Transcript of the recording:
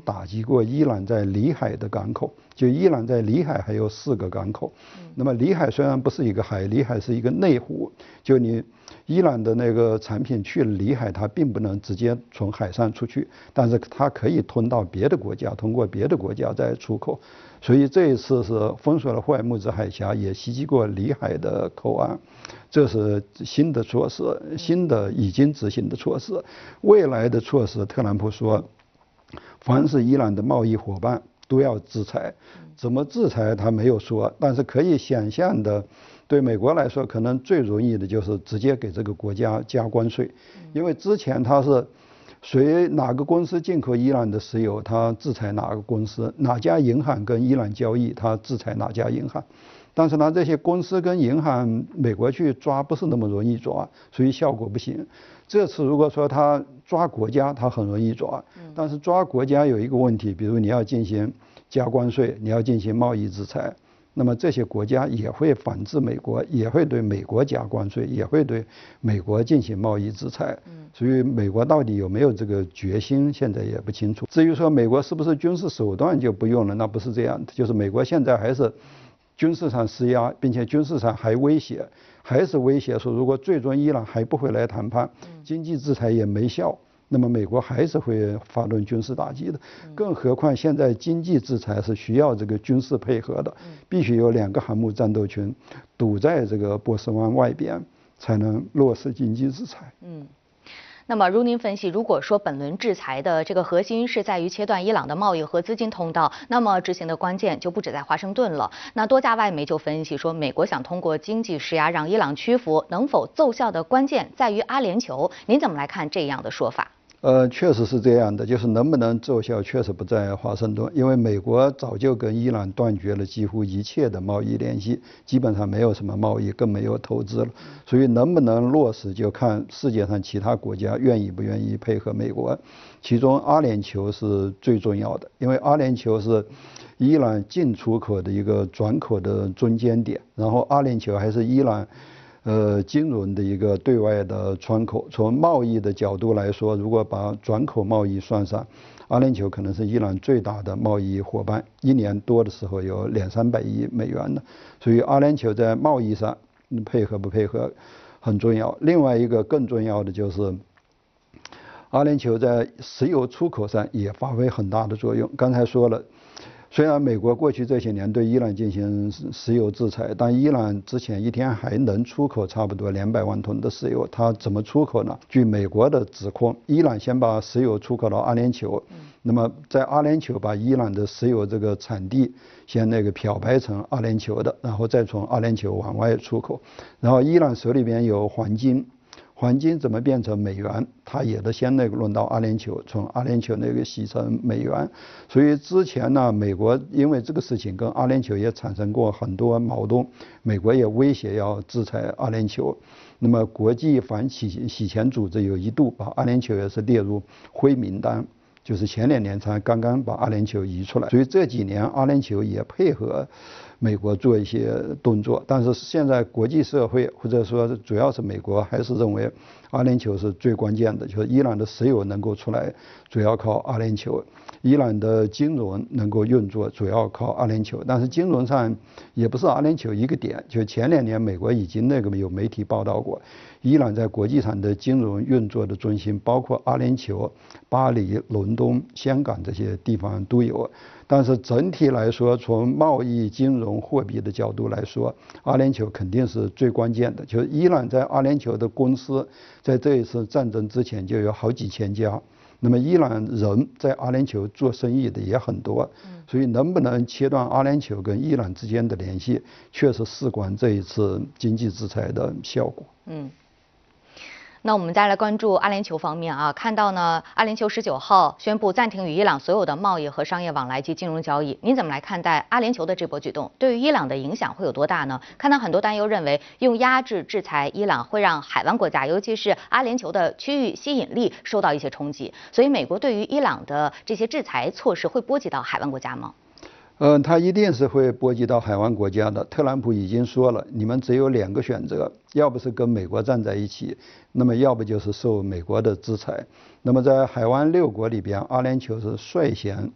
打击过伊朗在里海的港口，就伊朗在里海还有4个港口。那么里海虽然不是一个海，里海是一个内湖，就你伊朗的那个产品去了里海，它并不能直接从海上出去，但是它可以通到别的国家，通过别的国家再出口。所以这一次是封锁了霍尔木兹海峡，也袭击过里海的口岸，这是新的措施，新的已经执行的措施。未来的措施，特朗普说，凡是伊朗的贸易伙伴都要制裁，怎么制裁他没有说，但是可以想象的，对美国来说，可能最容易的就是直接给这个国家加关税，因为之前他是哪个公司进口伊朗的石油，他制裁哪个公司，哪家银行跟伊朗交易，他制裁哪家银行。但是呢，这些公司跟银行，美国去抓不是那么容易抓，所以效果不行。这次如果说他抓国家，他很容易抓，但是抓国家有一个问题，比如你要进行加关税，你要进行贸易制裁，那么这些国家也会反制美国，也会对美国加关税，也会对美国进行贸易制裁。所以美国到底有没有这个决心，现在也不清楚。至于说美国是不是军事手段就不用了，那不是这样的，就是美国现在还是军事上施压，并且军事上还威胁，还是威胁说，如果最终伊朗还不回来谈判，经济制裁也没效，那么美国还是会发动军事打击的。更何况现在经济制裁是需要这个军事配合的，必须有2个航母战斗群堵在这个波斯湾外边，才能落实经济制裁。 那么，如您分析，如果说本轮制裁的这个核心是在于切断伊朗的贸易和资金通道，那么执行的关键就不止在华盛顿了。那多家外媒就分析说，美国想通过经济施压让伊朗屈服，能否奏效的关键在于阿联酋。您怎么来看这样的说法？ 确实是这样的，就是能不能奏效，确实不在华盛顿，因为美国早就跟伊朗断绝了几乎一切的贸易联系，基本上没有什么贸易，更没有投资了。所以能不能落实，就看世界上其他国家愿意不愿意配合美国。其中阿联酋是最重要的，因为阿联酋是伊朗进出口的一个转口的中间点，然后阿联酋还是伊朗金融的一个对外的窗口。从贸易的角度来说，如果把转口贸易算上，阿联酋可能是伊朗最大的贸易伙伴，一年多的时候有200-300亿美元的，所以阿联酋在贸易上配合不配合很重要。另外一个更重要的就是阿联酋在石油出口上也发挥很大的作用。刚才说了，虽然美国过去这些年对伊朗进行石油制裁，但伊朗之前一天还能出口差不多200万吨的石油，它怎么出口呢？据美国的指控，伊朗先把石油出口到阿联酋，那么在阿联酋把伊朗的石油这个产地先漂白成阿联酋的，然后再从阿联酋往外出口，然后伊朗手里边有黄金。黄金怎么变成美元，它也得先轮到阿联酋，从阿联酋洗成美元。所以之前呢，美国因为这个事情跟阿联酋也产生过很多矛盾，美国也威胁要制裁阿联酋。那么国际反洗钱组织有一度把阿联酋也是列入灰名单，就是前2年才刚刚把阿联酋移出来。所以这几年阿联酋也配合美国做一些动作，但是现在国际社会或者说主要是美国还是认为阿联酋是最关键的，就是伊朗的石油能够出来，主要靠阿联酋；伊朗的金融能够运作，主要靠阿联酋。但是金融上也不是阿联酋一个点，就前2年美国已经有媒体报道过，伊朗在国际上的金融运作的中心包括阿联酋、巴黎、伦敦、香港这些地方都有。但是整体来说，从贸易、金融、货币的角度来说，阿联酋肯定是最关键的。就是伊朗在阿联酋的公司，在这一次战争之前就有好几千家。那么伊朗人在阿联酋做生意的也很多，所以能不能切断阿联酋跟伊朗之间的联系，确实事关这一次经济制裁的效果。 那我们再来关注阿联酋方面啊，看到呢，阿联酋19号宣布暂停与伊朗所有的贸易和商业往来及金融交易。您怎么来看待阿联酋的这波举动？对于伊朗的影响会有多大呢？看到很多担忧认为，用压制制裁伊朗会让海湾国家，尤其是阿联酋的区域吸引力受到一些冲击。所以，美国对于伊朗的这些制裁措施会波及到海湾国家吗？ 它一定是会波及到海湾国家的。特朗普已经说了，你们只有2个选择，要不是跟美国站在一起，那么要不就是受美国的制裁。那么在海湾6国里边，阿联酋是率先